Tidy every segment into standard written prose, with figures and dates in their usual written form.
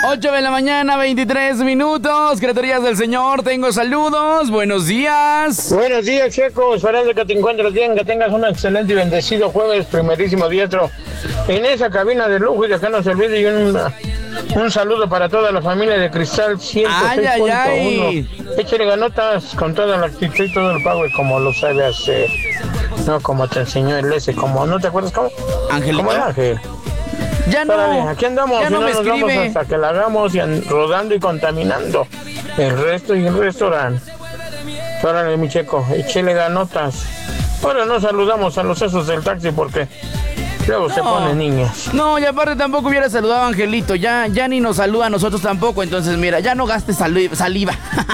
8 de la mañana, 23 minutos. Criaturas del Señor, tengo saludos. Buenos días. Buenos días, Checo. Esperando que te encuentres bien, que tengas un excelente y bendecido jueves, primerísimo diestro, en esa cabina de lujo. Y de que no se olvide, y un saludo para toda la familia de Cristal 106.1. Échale ganotas con toda la actitud y todo el pago, y como lo sabe hacer. No como te enseñó el ese, como, ¿no te acuerdas cómo? Angelito. Como el Ángel. Ya no. Órale, aquí andamos, ya no me nos vamos escribe. hasta que la hagamos y rodando y contaminando el resto y el restaurante. Órale, mi Checo, échale ganotas. Ahora no saludamos a los esos del taxi porque luego se ponen niñas. No, y aparte tampoco hubiera saludado a Angelito. Ya ni nos saluda a nosotros tampoco. Entonces, mira, ya no gastes saliva.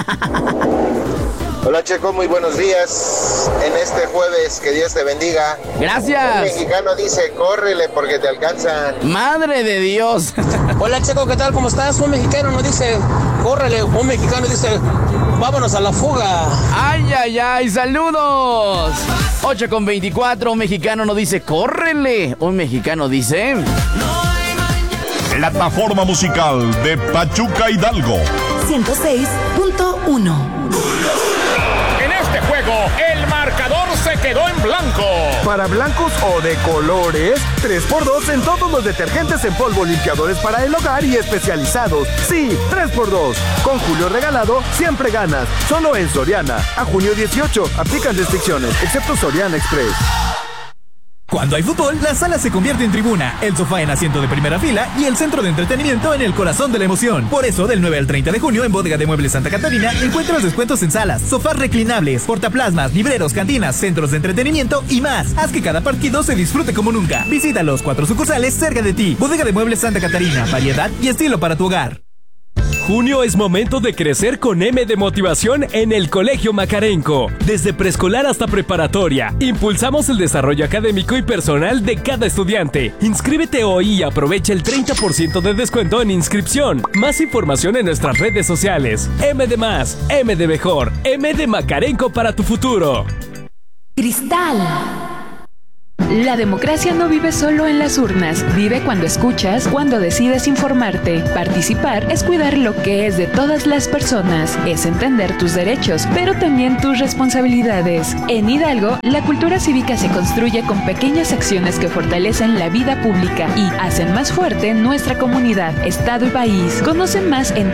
Hola, Checo, muy buenos días. En este jueves, que Dios te bendiga. Gracias. Un mexicano dice, córrele porque te alcanzan. Madre de Dios. Hola, Checo, ¿qué tal? ¿Cómo estás? Un mexicano no dice, córrele. Un mexicano dice, vámonos a la fuga. Ay, saludos. 8:24, un mexicano no dice, córrele. Un mexicano dice... Plataforma musical de Pachuca Hidalgo. 106.1. En este juego, el marcador se quedó en blanco. Para blancos o de colores, 3x2 en todos los detergentes en polvo, limpiadores para el hogar y especializados. Sí, 3x2. Con Julio regalado, siempre ganas. Solo en Soriana. A junio 18. Aplican restricciones, excepto Soriana Express. Cuando hay fútbol, la sala se convierte en tribuna, el sofá en asiento de primera fila y el centro de entretenimiento en el corazón de la emoción. Por eso, del 9 al 30 de junio, en Bodega de Muebles Santa Catarina, encuentras descuentos en salas, sofás reclinables, portaplasmas, libreros, cantinas, centros de entretenimiento y más. Haz que cada partido se disfrute como nunca. Visita los 4 sucursales cerca de ti. Bodega de Muebles Santa Catarina, variedad y estilo para tu hogar. Junio es momento de crecer con M de motivación en el Colegio Macarenco. Desde preescolar hasta preparatoria, impulsamos el desarrollo académico y personal de cada estudiante. Inscríbete hoy y aprovecha el 30% de descuento en inscripción. Más información en nuestras redes sociales. M de más, M de mejor, M de Macarenco para tu futuro. Cristal. La democracia no vive solo en las urnas, vive cuando escuchas, cuando decides informarte. Participar es cuidar lo que es de todas las personas, es entender tus derechos, pero también tus responsabilidades. En Hidalgo, la cultura cívica se construye con pequeñas acciones que fortalecen la vida pública y hacen más fuerte nuestra comunidad, estado y país. Conoce más en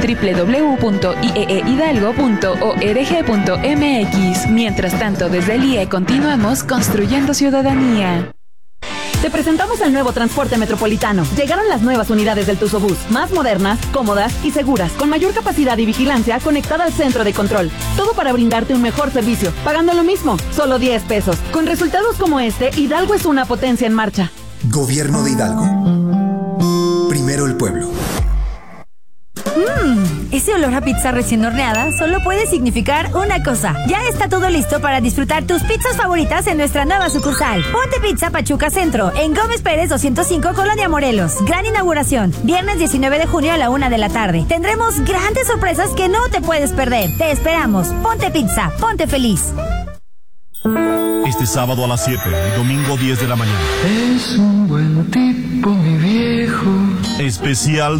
www.ieehidalgo.org.mx. Mientras tanto, desde el IE continuamos construyendo ciudadanía. Te presentamos el nuevo transporte metropolitano. Llegaron las nuevas unidades del Tuzobús, más modernas, cómodas y seguras, con mayor capacidad y vigilancia conectada al centro de control. Todo para brindarte un mejor servicio, pagando lo mismo, solo 10 pesos. Con resultados como este, Hidalgo es una potencia en marcha. Gobierno de Hidalgo. Primero el pueblo. Ese olor a pizza recién horneada solo puede significar una cosa. Ya está todo listo para disfrutar tus pizzas favoritas en nuestra nueva sucursal. Ponte Pizza Pachuca Centro, en Gómez Pérez 205, Colonia Morelos. Gran inauguración, viernes 19 de junio a la 1 de la tarde. Tendremos grandes sorpresas que no te puedes perder. Te esperamos. Ponte Pizza, ponte feliz. Este sábado a las 7 y domingo 10 de la mañana. Es un buen tipo, mi viejo. Especial